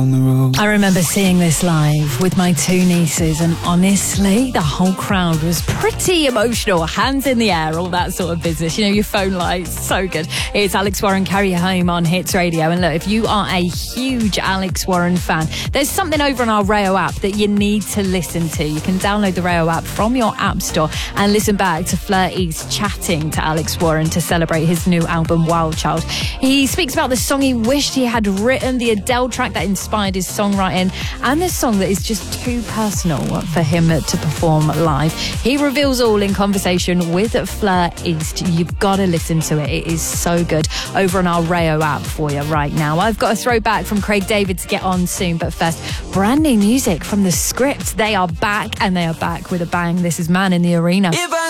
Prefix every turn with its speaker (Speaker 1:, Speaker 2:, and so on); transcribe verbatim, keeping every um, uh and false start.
Speaker 1: I remember seeing this live with my two nieces, and honestly, the whole crowd was pretty emotional. Hands in the air, all that sort of business. You know, your phone lights, so good. It's Alex Warren, Carry You Home on Hits Radio. And look, if you are a huge Alex Warren fan, there's something over on our Rayo app that you need to listen to. You can download the Rayo app from your app store and listen back to Fleur East chatting to Alex Warren to celebrate his new album, Wild Child. He speaks about the song he wished he had written, the Adele track that inspired his songwriting, and this song that is just too personal for him to perform live. He reveals all in conversation with Fleur East. You've got to listen to it. It is so good over on our Rayo app for you right now. I've got a throwback from Craig David to get on soon, but first, brand new music from The Script. They are back, and they are back with a bang. This is Man in the Arena.